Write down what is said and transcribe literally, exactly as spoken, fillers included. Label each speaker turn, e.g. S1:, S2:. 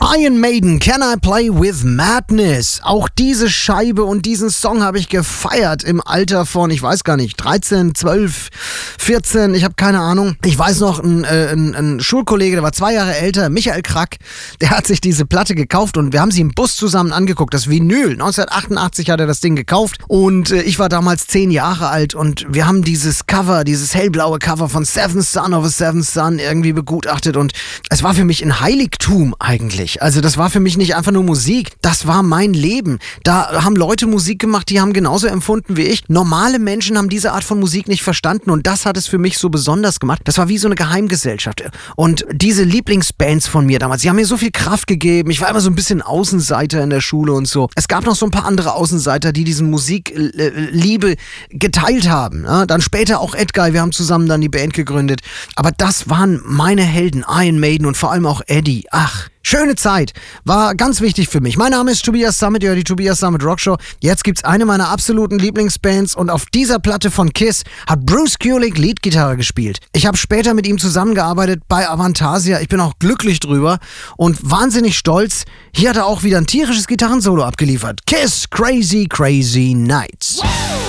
S1: Iron Maiden, Can I Play With Madness? Auch diese Scheibe und diesen Song habe ich gefeiert im Alter von, ich weiß gar nicht, dreizehn, zwölf, vierzehn, ich habe keine Ahnung. Ich weiß noch, ein, äh, ein, ein Schulkollege, der war zwei Jahre älter, Michael Krack, der hat sich diese Platte gekauft und wir haben sie im Bus zusammen angeguckt. Das Vinyl, neunzehnhundertachtundachtzig hat er das Ding gekauft und äh, ich war damals zehn Jahre alt und wir haben dieses Cover, dieses hellblaue Cover von Seventh Son of a Seventh Son irgendwie begutachtet und es war für mich ein Heiligtum eigentlich. Also das war für mich nicht einfach nur Musik, das war mein Leben. Da haben Leute Musik gemacht, die haben genauso empfunden wie ich. Normale Menschen haben diese Art von Musik nicht verstanden und das hat es für mich so besonders gemacht. Das war wie so eine Geheimgesellschaft. Und diese Lieblingsbands von mir damals, die haben mir so viel Kraft gegeben. Ich war immer so ein bisschen Außenseiter in der Schule und so. Es gab noch so ein paar andere Außenseiter, die diesen Musikliebe geteilt haben. Dann später auch Edguy, wir haben zusammen dann die Band gegründet. Aber das waren meine Helden, Iron Maiden und vor allem auch Eddie. Ach, schöne Zeit. War ganz wichtig für mich. Mein Name ist Tobias Sammet, ihr hört die Tobias Sammet Rockshow. Jetzt gibt's eine meiner absoluten Lieblingsbands und auf dieser Platte von Kiss hat Bruce Kulick Leadgitarre gespielt. Ich habe später mit ihm zusammengearbeitet bei Avantasia. Ich bin auch glücklich drüber und wahnsinnig stolz. Hier hat er auch wieder ein tierisches Gitarrensolo abgeliefert. Kiss, Crazy, Crazy Nights.